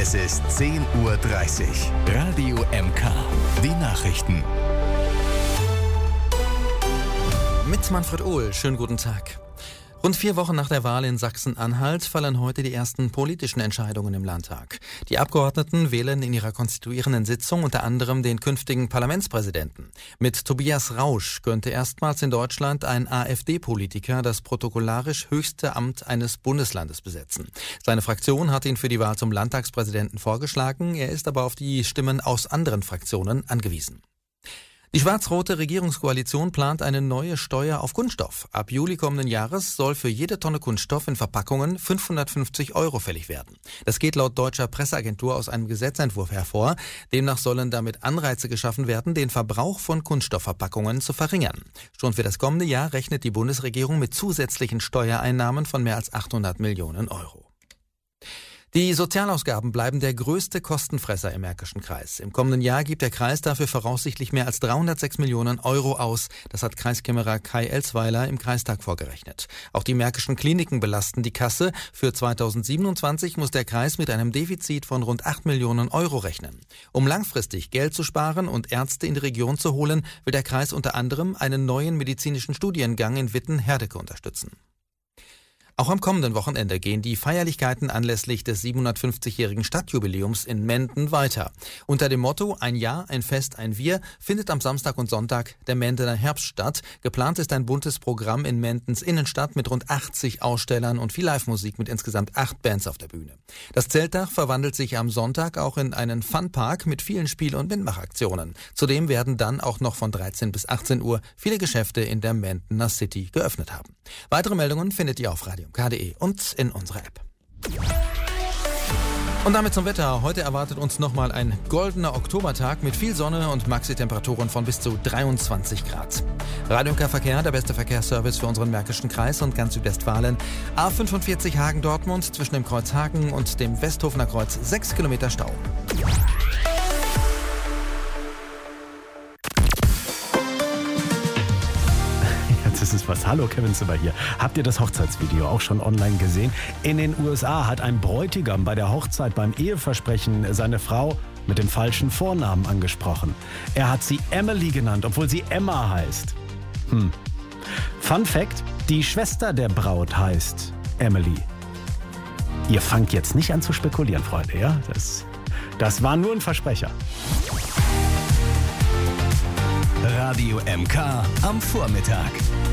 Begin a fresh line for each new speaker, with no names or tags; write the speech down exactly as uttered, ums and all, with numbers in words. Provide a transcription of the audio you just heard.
Es ist zehn Uhr dreißig. Radio M K. Die Nachrichten.
Mit Manfred Ohl. Schönen guten Tag. Rund vier Wochen nach der Wahl in Sachsen-Anhalt fallen heute die ersten politischen Entscheidungen im Landtag. Die Abgeordneten wählen in ihrer konstituierenden Sitzung unter anderem den künftigen Parlamentspräsidenten. Mit Tobias Rausch könnte erstmals in Deutschland ein AfD-Politiker das protokollarisch höchste Amt eines Bundeslandes besetzen. Seine Fraktion hat ihn für die Wahl zum Landtagspräsidenten vorgeschlagen. Er ist aber auf die Stimmen aus anderen Fraktionen angewiesen. Die schwarz-rote Regierungskoalition plant eine neue Steuer auf Kunststoff. Ab Juli kommenden Jahres soll für jede Tonne Kunststoff in Verpackungen fünfhundertfünfzig Euro fällig werden. Das geht laut deutscher Presseagentur aus einem Gesetzentwurf hervor. Demnach sollen damit Anreize geschaffen werden, den Verbrauch von Kunststoffverpackungen zu verringern. Schon für das kommende Jahr rechnet die Bundesregierung mit zusätzlichen Steuereinnahmen von mehr als achthundert Millionen Euro. Die Sozialausgaben bleiben der größte Kostenfresser im Märkischen Kreis. Im kommenden Jahr gibt der Kreis dafür voraussichtlich mehr als dreihundertsechs Millionen Euro aus. Das hat Kreiskämmerer Kai Elsweiler im Kreistag vorgerechnet. Auch die märkischen Kliniken belasten die Kasse. Für zweitausendsiebenundzwanzig muss der Kreis mit einem Defizit von rund acht Millionen Euro rechnen. Um langfristig Geld zu sparen und Ärzte in die Region zu holen, will der Kreis unter anderem einen neuen medizinischen Studiengang in Witten-Herdecke unterstützen. Auch am kommenden Wochenende gehen die Feierlichkeiten anlässlich des siebenhundertfünfzigjährigen Stadtjubiläums in Menden weiter. Unter dem Motto Ein Jahr, ein Fest, ein Wir findet am Samstag und Sonntag der Mendener Herbst statt. Geplant ist ein buntes Programm in Mendens Innenstadt mit rund achtzig Ausstellern und viel Live-Musik mit insgesamt acht Bands auf der Bühne. Das Zeltdach verwandelt sich am Sonntag auch in einen Funpark mit vielen Spiel- und Mitmachaktionen. Zudem werden dann auch noch von dreizehn bis achtzehn Uhr viele Geschäfte in der Mendener City geöffnet haben. Weitere Meldungen findet ihr auf radio punkt de und in unserer App. Und damit zum Wetter. Heute erwartet uns nochmal ein goldener Oktobertag mit viel Sonne und Maxi-Temperaturen von bis zu dreiundzwanzig Grad. Radio M K Verkehr, der beste Verkehrsservice für unseren Märkischen Kreis und ganz Südwestfalen. A fünfundvierzig Hagen-Dortmund zwischen dem Kreuz Hagen und dem Westhofener Kreuz sechs Kilometer Stau.
Das ist was. Hallo, Kevin Zimmer hier. Habt ihr das Hochzeitsvideo auch schon online gesehen? In den U S A hat ein Bräutigam bei der Hochzeit beim Eheversprechen seine Frau mit dem falschen Vornamen angesprochen. Er hat sie Emily genannt, obwohl sie Emma heißt. Hm. Fun Fact, die Schwester der Braut heißt Emily. Ihr fangt jetzt nicht an zu spekulieren, Freunde, ja? Das, das war nur ein Versprecher.
Radio M K am Vormittag.